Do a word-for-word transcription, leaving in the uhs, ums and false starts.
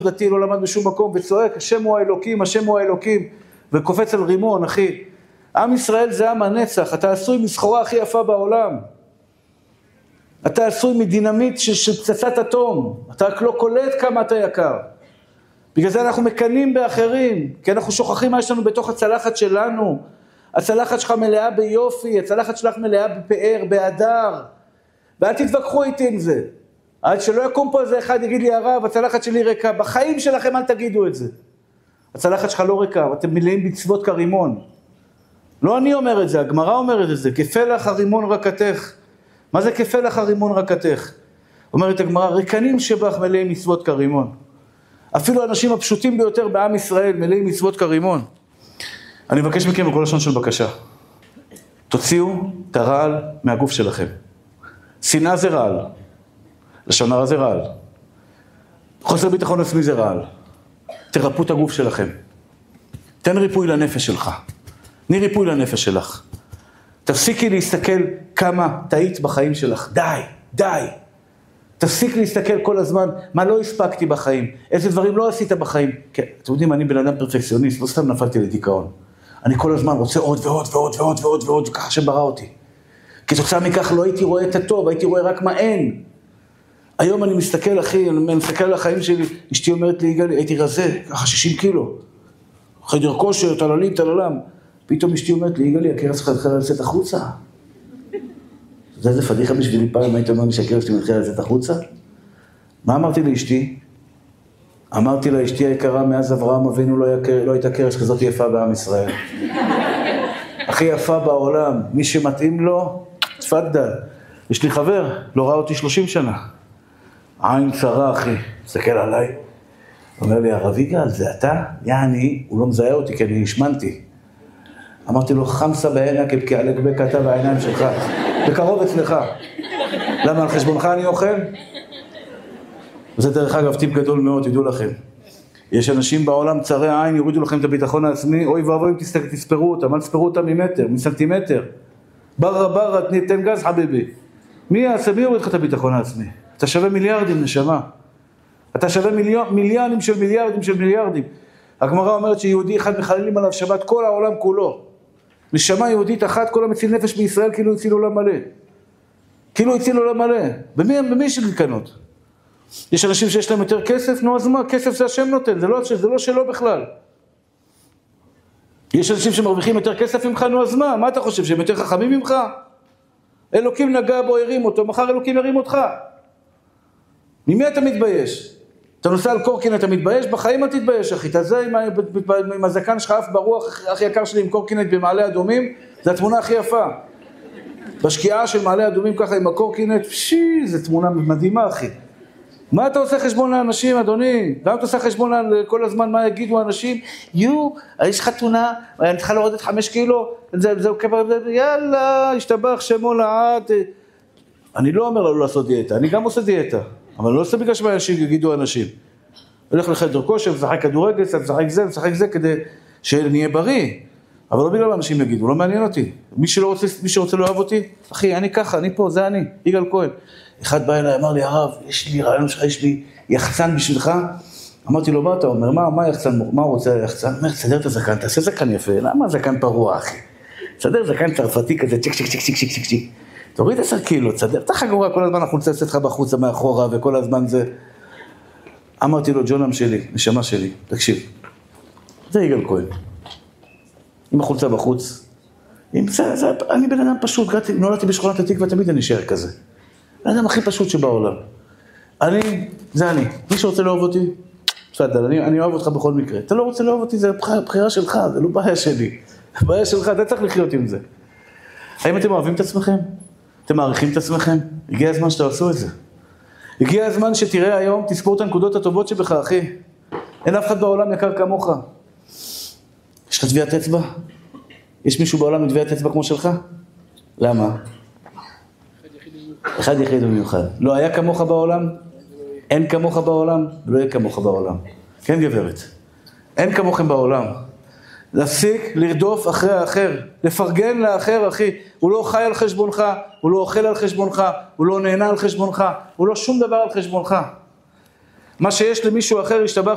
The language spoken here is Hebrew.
דתי, לא למד בשום מקום, וצועק, השם הוא האלוקים, השם הוא האלוקים, וקופץ על רימון, אחי. עם ישראל זה עם הנצח, אתה עשוי מסחורה הכי יפה בעולם. אתה עשוי מדינמיט של, של פצצת אטום, אתה רק לא קולט כמה אתה יקר. בגלל זה אנחנו מקנים באחרים, כי אנחנו שוכחים מה יש לנו בתוך הצלחת שלנו. הצלחת שלך מלאה ביופי, הצלחת שלך מלאה בפאר, בהדר. ואל תתווכחו איתי עם זה. עד שלא יקום פה איזה אחד יגיד לי, הרב, הצלחת שלי ריקה. בחיים שלכם אל תגידו את זה. הצלחת שלך לא ריקה, אתם מלאים בצוות כרימון. לא אני אומר את זה, הגמרא אומרת את זה, כפלח הרימון רקתך. מה זה כפלח הרימון רקתך? אומרת הגמרא, ריקנים שבך מלאים מצוות כרימון. אפילו האנשים הפשוטים ביותר בעם ישראל מלאים מצוות כרימון. אני מבקש מכם בכל לשון של בקשה. תוציאו את הרעל מהגוף שלכם. שנאה זה רעל. לשון הרע זה רעל. חוסר ביטחון עצמי זה רעל. תרפו את הגוף שלכם. תן ריפוי לנפש שלך. תני ריפוי לנפש שלך. תפסיקי להסתכל כמה טעית בחיים שלך. די, די. תפסיק להסתכל כל הזמן מה לא הספקתי בחיים, איזה דברים לא עשית בחיים. כן, אתם יודעים, אני בן אדם פרפקציוניסט, לא סתם נפלתי לדיכאון. אני כל הזמן רוצה עוד ועוד ועוד ועוד ועוד ועוד, וככה שברא אותי. כתוצאה מכך לא הייתי רואה את הטוב, הייתי רואה רק מה אין. היום אני מסתכל, אחי, אני מסתכל על החיים שלי, אשתי אומרת לי, יגאלי, הייתי רזה, ככה שישים קילו. חדר כושר, תללים, תללם. פתאום אשתי אומרת לי, יגאלי, הכרס שלך התחילה לצאת החוצה. זה איזה פדיחה בשבילי פעם, היית אומר לי שהכרס שלי מתחילה לצאת החוצה? מה אמרתי לאשתי? אמרתי לה, אשתי היקרה, מאז אברהם אבינו לא, היה, לא הייתה כרס כזאת יפה בעם ישראל. הכי יפה בעולם, מי שמתאים לו, תפדל. יש לי חבר, לא ראה אותי שלושים שנה. עין צרה, אחי, תסתכל עליי. אומר לי, הרב יגאל, זה אתה? יעני, הוא לא מזהה אותי כי אני השמנתי. אמרתי לו, חמסה בעינה כבקיעה לגבי כתב העיניים שלך. בקרוב אצלך. למה על חשבונך אני אוכל? וזה דרך אגב טיפ גדול מאוד, תדעו לכם. יש אנשים בעולם צרי העין, יורידו לכם את הביטחון העצמי, אוי ואבוי, תספרו אותם, אל תספרו אותם ממטר, מסנטימטר. בררה בררה, תן גז חביבי. מי יעשה, מי יוריד לך את הביטחון העצמי? אתה שווה מיליארדים, נשמה. אתה שווה מיליון, מיליונים של מיליארדים של מיליארדים. הגמרא אומרת שיהודי אחד מחללים עליו שבת כל העולם כולו. נשמה יהודית אחת, כל המציל נפש בישראל כאילו הציל עולם מלא. כאילו הציל עולם מלא. במי, במי יש לקנות? יש אנשים שיש להם יותר כסף, נו אז מה? כסף זה השם נותן, זה לא, זה לא שלו בכלל. יש אנשים שמרוויחים יותר כסף ממך, נו אז מה? מה אתה חושב, שהם יותר חכמים ממך? אלוקים נגע בו, הרים אותו, מחר אלוקים ירים אותך. ממי אתה מתבייש? אתה נוסע על קורקינט, אתה מתבייש? בחיים אתה תתבייש, אחי. אתה זה עם, עם הזקן שלך אף ברוח, הכי יקר שלי עם קורקינט במעלה אדומים, זה התמונה הכי יפה. בשקיעה של מעלה אדומים ככה עם הקורקינט, פשי, זה תמונה מדהימה, אחי. מה אתה עושה חשבון לאנשים, אדוני? למה אתה עושה חשבון כל הזמן מה יגידו האנשים? יו, יש חתונה, אני צריכה להורדת חמש קילו, זה, זה, זה, יאללה, השתבח שמו לעד. אני לא אומר לו לעשות דיאטה, אני גם עושה דיאטה, אבל לא עושה בגלל שמה יגידו אנשים. הולך לחדר כושר, משחק כדורגל, משחק זה, משחק זה, כדי שנהיה בריא. אבל לא בגלל אנשים יגידו, לא מעניין אותי. מי שלא רוצה, מי שרוצה לא אוהב אותי, אחי, אני ככה, אני פה, זה אני, יגאל כהן. אחד בא אליי, אמר לי, הרב, יש לי רעיון שלך, יש לי יחצן בשבילך. אמרתי לו, מה אתה אומר? מה, מה יחצן, מה הוא רוצה יחצן? אומר, תסדר את הזקן, תעשה זקן יפה. למה זקן פרוע, אחי? תסדר זקן צרפתי כזה, צ'יק, צ'יק, צ'יק, צ'יק, צ'יק, צ'יק, צ'יק. תוריד עשר קילו, תסדר, אתה חגורה, כל הזמן אנחנו נצא לך בחוצה מאחורה, וכל הזמן זה... אמרתי לו, ג'ונם שלי, נשמה שלי, תקשיב. זה יגאל כהן. עם החולצה בחוץ. עם זה, זה, אני בן אדם פשוט, גרתי, נולדתי בשכונת התקווה, תמיד אני אשאר כזה. בן אדם הכי פשוט שבעולם. אני, זה אני. מי שרוצה לאהוב אותי, בסדר, אני, אני אוהב אותך בכל מקרה. אתה לא רוצה לאהוב אותי, זה הבחירה שלך, זה לא בעיה שלי. בעיה שלך, אתה צריך לחיות עם זה. האם אתם אוהבים את עצמכם? אתם מעריכים את עצמכם? הגיע הזמן שתעשו את זה. הגיע הזמן שתראה היום, תספור את הנקודות הטובות שבך, אחי. אין אף אחד בעולם יקר כמוך. יש לך טביעת אצבע? יש מישהו בעולם עם טביעת אצבע כמו שלך? למה? אחד יחיד במיוחד. לא היה כמוך בעולם? אין כמוך בעולם? לא יהיה כמוך בעולם. כן גברת? אין כמוכם בעולם. להפסיק לרדוף אחרי האחר, לפרגן לאחר, אחי. הוא לא חי על חשבונך, הוא לא אוכל על חשבונך, הוא לא נהנה על חשבונך, הוא לא שום דבר על חשבונך. מה שיש למישהו אחר ישתבח